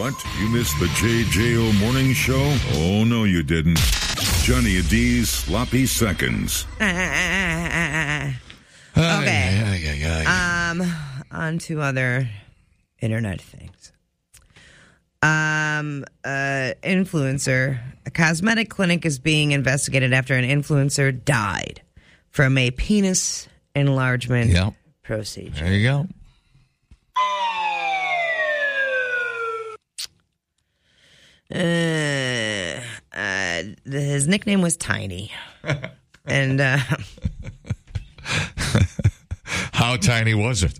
What? You missed the JJO Morning Show? Oh, no, you didn't. Johnny D's Sloppy Seconds. Okay. On to other internet things. Influencer. A cosmetic clinic is being investigated after an influencer died from a penis enlargement procedure. There you go. His nickname was Tiny. And how tiny was it?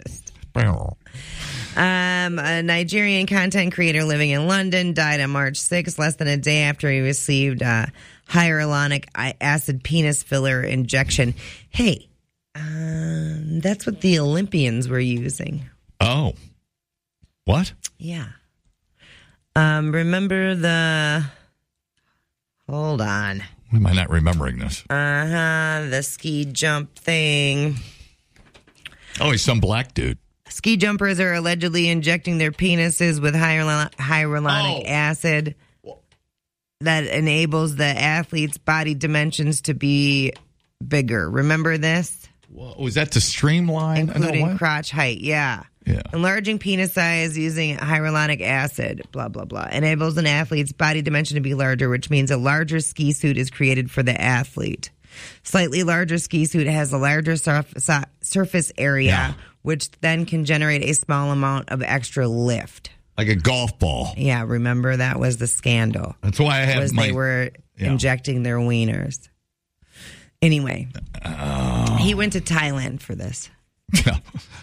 A Nigerian content creator living in London died on March 6th, less than a day after he received hyaluronic acid penis filler injection. Hey, that's what the Olympians were using. Oh. What? Yeah. Remember the... Hold on. Why am I not remembering this? The ski jump thing. Oh, he's some black dude. Ski jumpers are allegedly injecting their penises with hyaluronic acid that enables the athlete's body dimensions to be bigger. Remember this? Whoa, was that to streamline? Including crotch height, yeah. Enlarging penis size using hyaluronic acid, blah, blah, blah. Enables an athlete's body dimension to be larger, which means a larger ski suit is created for the athlete. Slightly larger ski suit has a larger surface area, which then can generate a small amount of extra lift. Like a golf ball. Yeah, remember that was the scandal. That's why I have they were injecting their wieners. Anyway, he went to Thailand for this. Yeah.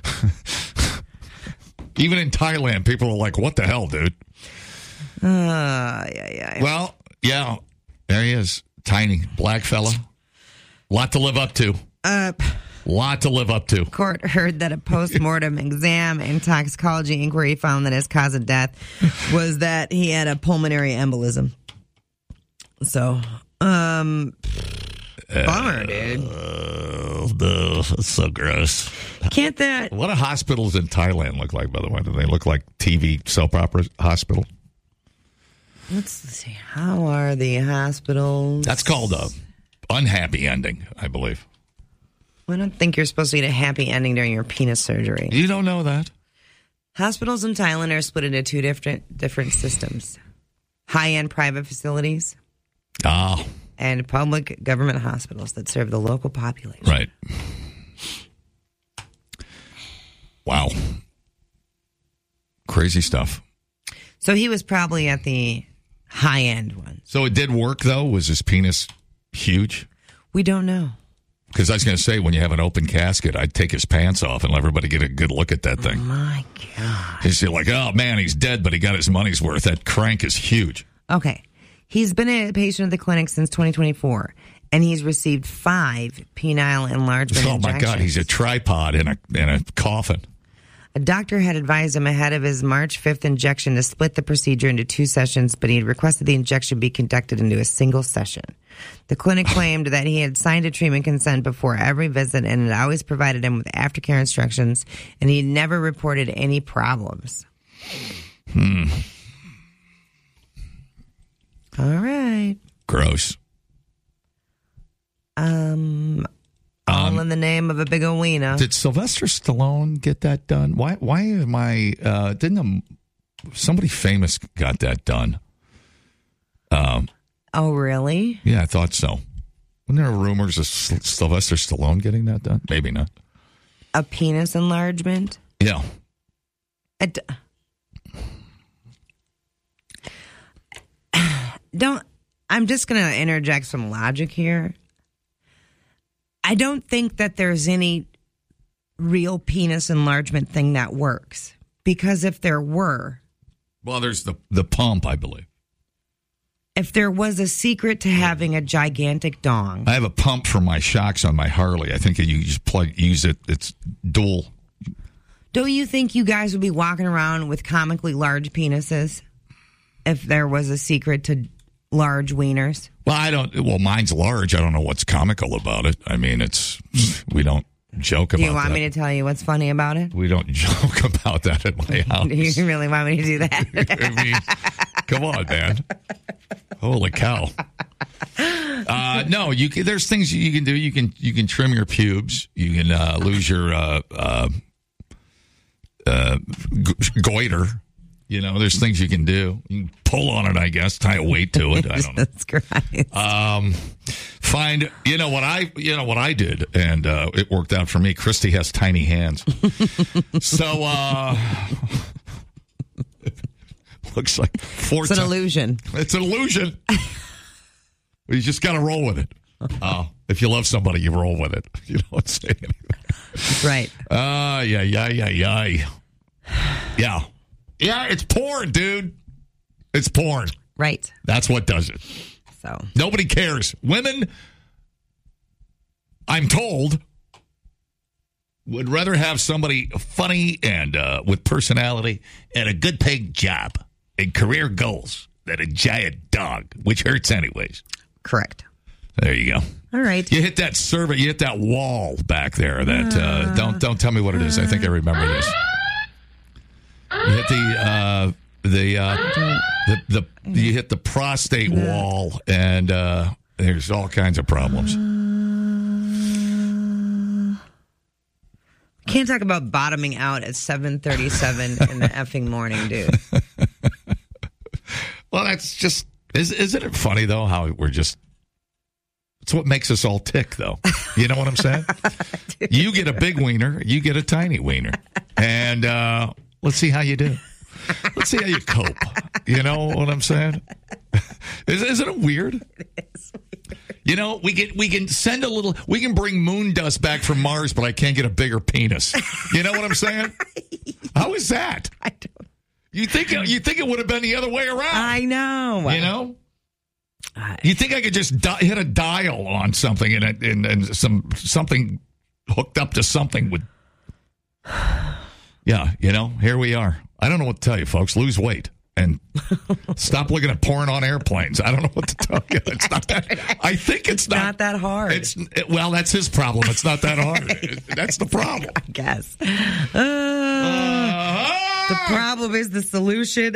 Even in Thailand, people are like, what the hell, dude? Yeah. Well, yeah, there he is. Tiny, black fella. Lot to live up to. Lot to live up to. Court heard that a post-mortem exam and toxicology inquiry found that his cause of death was that he had a pulmonary embolism. So, bummer, dude. No, that's so gross. Can't that... What do hospitals in Thailand look like, by the way? Do they look like TV soap opera hospital? Let's see. How are the hospitals? That's called a unhappy ending, I believe. I don't think you're supposed to get a happy ending during your penis surgery. You don't know that? Hospitals in Thailand are split into two different systems. High-end private facilities. And public government hospitals that serve the local population. Right. Wow. Crazy stuff. So he was probably at the high-end one. So it did work, though? Was his penis huge? We don't know. Because I was going to say, when you have an open casket, I'd take his pants off and let everybody get a good look at that thing. Oh, my God. He's like, oh, man, he's dead, but he got his money's worth. That crank is huge. Okay. He's been a patient at the clinic since 2024, and he's received 5 penile enlargement injections. Oh, my God, he's a tripod in a coffin. A doctor had advised him ahead of his March 5th injection to split the procedure into 2 sessions, but he had requested the injection be conducted into a single session. The clinic claimed that he had signed a treatment consent before every visit and had always provided him with aftercare instructions, and he never reported any problems. All right. Gross. All in the name of a big wiener. Did Sylvester Stallone get that done? Why am I... somebody famous got that done. Oh, really? Yeah, I thought so. Wasn't there rumors of Sylvester Stallone getting that done? Maybe not. A penis enlargement? Yeah. I'm just going to interject some logic here. I don't think that there's any real penis enlargement thing that works. Because if there were... Well, there's the pump, I believe. If there was a secret to having a gigantic dong... I have a pump for my shocks on my Harley. I think you just use it. It's dual. Don't you think you guys would be walking around with comically large penises if there was a secret to large wieners? Well, mine's large. I don't know what's comical about it. I mean, we don't joke about that. Do you want me to tell you what's funny about it? We don't joke about that at my house. Do you really want me to do that? I mean, come on, man. Holy cow. No, there's things you can do. You can trim your pubes. You can lose your goiter. You know, there's things you can do. You can pull on it, I guess, tie a weight to it. I don't know. That's Christ. Find, you know what I did, and it worked out for me. Christy has tiny hands. So, looks like it's an illusion. It's an illusion. You just got to roll with it. If you love somebody, you roll with it. You don't say anything. Right. Yeah. Yeah, it's porn, dude. It's porn. Right. That's what does it. So nobody cares. Women, I'm told, would rather have somebody funny and with personality and a good paying job and career goals than a giant dog, which hurts anyways. Correct. There you go. All right. You hit that survey. You hit that wall back there. That don't tell me what it is. I think I remember this. You hit you hit the prostate wall, and there's all kinds of problems. Can't talk about bottoming out at 7:37 in the effing morning, dude. Well, that's just isn't it funny though how we're just. It's what makes us all tick, though. You know what I'm saying? You get a big wiener, you get a tiny wiener, and let's see how you do. Let's see how you cope. You know what I'm saying? Isn't it weird? It is weird. You know, we can send a little. We can bring moon dust back from Mars, but I can't get a bigger penis. You know what I'm saying? How is that? I don't. You think it would have been the other way around? I know. You know. You think I could just hit a dial on something and something hooked up to something would? Yeah, you know, here we are. I don't know what to tell you, folks. Lose weight and stop looking at porn on airplanes. I don't know what to tell you. It's not that. I think it's not that hard. Well, that's his problem. It's not that hard. That's the problem. I guess. The problem is the solution.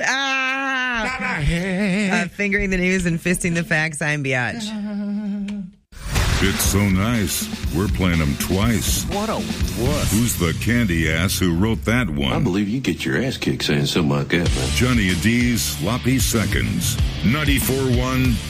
Fingering the news and fisting the facts. I'm Biatch. It's so nice. We're playing them twice. What? Who's the candy ass who wrote that one? I believe you get your ass kicked saying something like that, man. Johnny D's Sloppy Seconds. 94.1